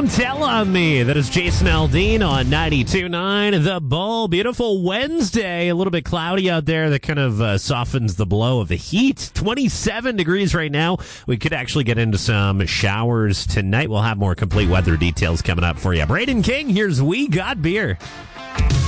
Tell on Me. That is Jason Aldean on 92.9 The Bull. Beautiful Wednesday. A little bit cloudy out there. That kind of softens the blow of the heat. 27 degrees right now. We could actually get into some showers tonight. We'll have more complete weather details coming up for you. Braden King, here's We Got Beer.